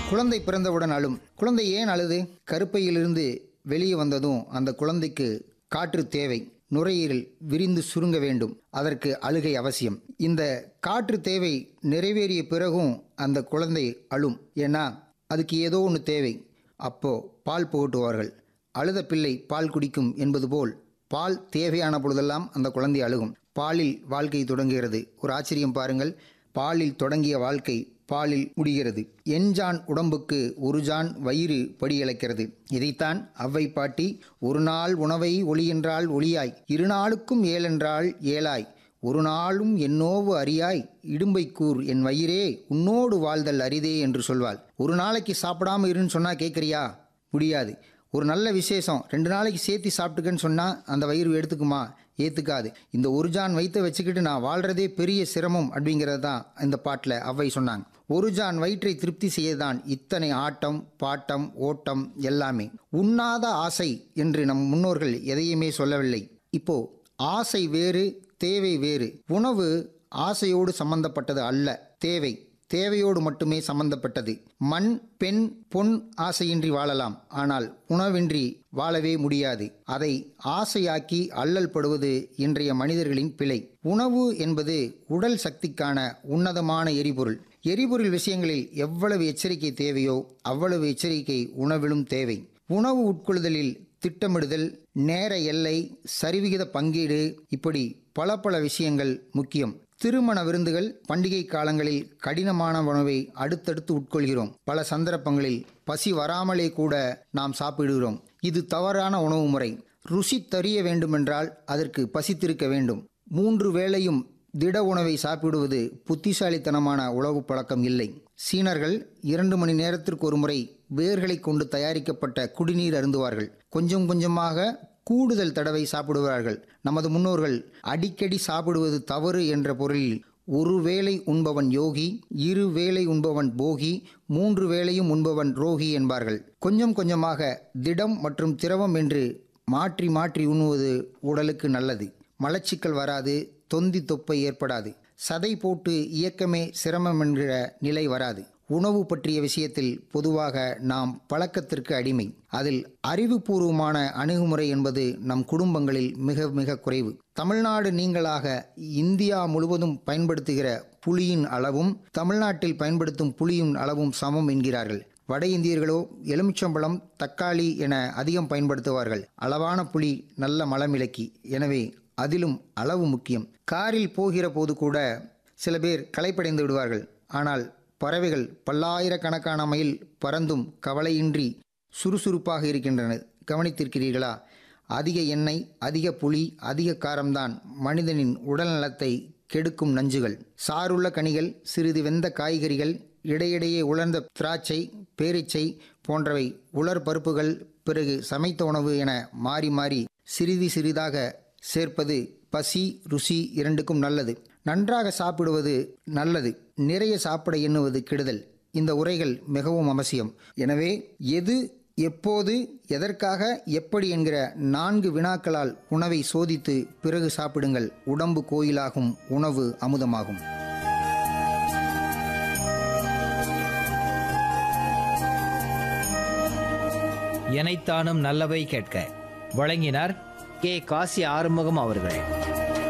குழந்தை பிறந்தவுடன் அழும். குழந்தை ஏன் அழுது? கருப்பையிலிருந்து வெளியே வந்ததும் அந்த குழந்தைக்கு காற்று தேவை. நுரையீரல் விரிந்து சுருங்க வேண்டும். அதற்கு அழுகை அவசியம். இந்த காற்று தேவை நிறைவேறிய பிறகும் அந்த குழந்தை அழும். ஏன்னா அதுக்கு ஏதோ ஒன்று தேவை. அப்போ பால் புகட்டுவார்கள். அழுத பிள்ளை பால் குடிக்கும் என்பது போல் பால் தேவையான பொழுதெல்லாம் அந்த குழந்தை அழுகும். பாலில் வாழ்க்கை தொடங்குகிறது. ஒரு ஆச்சரியம் பாருங்கள். பாலில் தொடங்கிய வாழ்க்கை பாலில் முடிகிறது. எஞ்சான் உடம்புக்கு ஒரு ஜான் வயிறு படியளக்கிறது. இதைத்தான் அவ்வை பாட்டி ஒரு நாள் உணவை ஒளி என்றால் ஒளியாய், இருநாளுக்கும் ஏழென்றால் ஏழாய், ஒரு நாளும் என்னோவு அறியாய், இடும்பைக்கூர் என் வயிறே உன்னோடு வாழ்தல் அரிதே என்று சொல்வாள். ஒரு நாளைக்கு சாப்பிடாம இருன்னு சொன்னா கேட்குறியா? முடியாது. ஒரு நல்ல விசேஷம் 2 நாளைக்கு சேர்த்து சாப்பிட்டுக்கன்னு சொன்னால் அந்த வயிறு எடுத்துக்குமா? ஏற்றுக்காது. இந்த ஒரு ஜான் வயிற்றை வச்சுக்கிட்டு நான் வாழ்கிறதே பெரிய சிரமம் அப்படிங்கிறது தான் இந்த பாட்டில் அவ்வை சொன்னாங்க. ஒரு ஜான் வயிற்றை திருப்தி செய்யதான் இத்தனை ஆட்டம் பாட்டம் ஓட்டம் எல்லாமே. உண்ணாத ஆசை என்று நம் முன்னோர்கள் எதையுமே சொல்லவில்லை. இப்போ ஆசை வேறு, தேவை வேறு. உணவு ஆசையோடு சம்பந்தப்பட்டது அல்ல, தேவையோடு மட்டுமே சம்பந்தப்பட்டது. மண் பெண் பொன் ஆசையின்றி வாழலாம், ஆனால் உணவின்றி வாழவே முடியாது. அதை ஆசையாக்கி அல்லல் படுவது இன்றைய மனிதர்களின் பிழை. உணவு என்பது உடல் சக்திக்கான உன்னதமான எரிபொருள். எரிபொருள் விஷயங்களில் எவ்வளவு எச்சரிக்கை தேவையோ அவ்வளவு எச்சரிக்கை உணவிலும் தேவை. உணவு உட்கொள்ளுதலில் திட்டமிடுதல், நேர எல்லை, சரிவிகித பங்கீடு, இப்படி பல விஷயங்கள் முக்கியம். திருமண விருந்துகள், பண்டிகை காலங்களில் கடினமான உணவை அடுத்தடுத்து உட்கொள்கிறோம். பல சந்தர்ப்பங்களில் பசி வராமலே கூட நாம் சாப்பிடுகிறோம். இது தவறான உணவு முறை. ருசி தெரிய வேண்டுமென்றால் அதற்கு பசித்திருக்க வேண்டும். 3 வேளையும் திட உணவை சாப்பிடுவது புத்திசாலித்தனமான உணவு பழக்கம் இல்லை. சீனர்கள் 2 மணி நேரத்திற்கு ஒரு முறை வேர்களை கொண்டு தயாரிக்கப்பட்ட குடிநீர் அருந்துவார்கள். கொஞ்சம் கொஞ்சமாக கூடுதல் தடவை சாப்பிடுவார்கள். நமது முன்னோர்கள் அடிக்கடி சாப்பிடுவது தவறு என்ற பொருளில் 1 வேளை உண்பவன் யோகி, 2 வேளை உண்பவன் போகி, 3 வேளையும் உண்பவன் ரோகி என்பார்கள். கொஞ்சம் கொஞ்சமாக திடம் மற்றும் திரவம் என்று மாற்றி மாற்றி உண்ணுவது உடலுக்கு நல்லது. மலச்சிக்கல் வராது, தொந்தி தொப்பை ஏற்படாது, சதை போட்டு இயக்கமே சிரமம் என்கிற நிலை வராது. உணவு பற்றிய விஷயத்தில் பொதுவாக நாம் பழக்கத்திற்கு அடிமை. அதில் அறிவுபூர்வமான அணுகுமுறை என்பது நம் குடும்பங்களில் மிக மிக குறைவு. தமிழ்நாடு நீங்களாக இந்தியா முழுவதும் பயன்படுத்துகிற புளியின் அளவும் தமிழ்நாட்டில் பயன்படுத்தும் புளியின் அளவும் சமம் என்கிறார்கள். வட இந்தியர்களோ எலுமிச்சம்பழம், தக்காளி என அதிகம் பயன்படுத்துவார்கள். அளவான புளி நல்ல மலமிளக்கி. எனவே அதிலும் அளவு முக்கியம். காரில் போகிற போது கூட சில பேர் களைப்படைந்து விடுவார்கள். ஆனால் பறவைகள் பல்லாயிரக்கணக்கான மைல் பறந்தும் கவலையின்றி சுறுசுறுப்பாக இருக்கின்றன. கவனித்திருக்கிறீர்களா? அதிக எண்ணெய், அதிக புளி, அதிக காரம்தான் மனிதனின் உடல் நலத்தை கெடுக்கும் நஞ்சுகள். சாறுள்ள கனிகள், சிறிது வெந்த காய்கறிகள், இடையிடையே உலர்ந்த திராட்சை, பேரீச்சை போன்றவை உலர் பருப்புகள், பிறகு சமைத்த உணவு என மாறி மாறி சிறிது சிறிதாக சேர்ப்பது பசி ருசி இரண்டுக்கும் நல்லது. நன்றாக சாப்பிடுவது நல்லது, நிறைய சாப்பிட எண்ணுவது கெடுதல். இந்த உரைகள் மிகவும் அவசியம். எனவே எது, எப்போது, எதற்காக, எப்படி என்கிற 4 வினாக்களால் உணவை சோதித்து பிறகு சாப்பிடுங்கள். உடம்பு கோயிலாகும், உணவு அமுதமாகும். எனைத்தானும் நல்லவை கேட்க வழங்கினார் கே. காசி ஆறுமுகம் அவர்கள்.